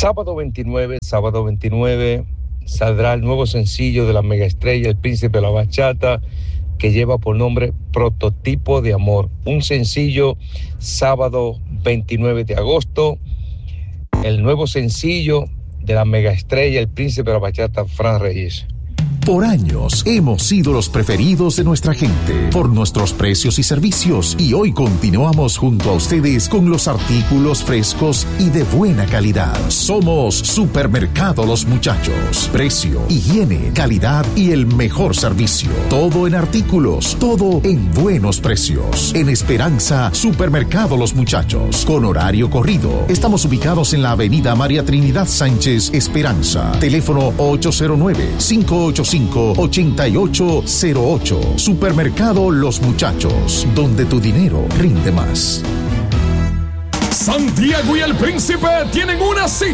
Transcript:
Sábado 29, saldrá el nuevo sencillo de la megaestrella, el príncipe de la bachata, que lleva por nombre Prototipo de Amor. Un sencillo, sábado 29 de agosto, el nuevo sencillo de la megaestrella, el príncipe de la bachata, Fran Reyes. Por años hemos sido los preferidos de nuestra gente por nuestros precios y servicios, y hoy continuamos junto a ustedes con los artículos frescos y de buena calidad. Somos Supermercado Los Muchachos. Precio, higiene, calidad y el mejor servicio. Todo en artículos, todo en buenos precios. En Esperanza, Supermercado Los Muchachos, con horario corrido. Estamos ubicados en la avenida María Trinidad Sánchez, Esperanza. Teléfono 809-585-8808. Supermercado Los Muchachos, donde tu dinero rinde más. Santiago y el Príncipe tienen una cita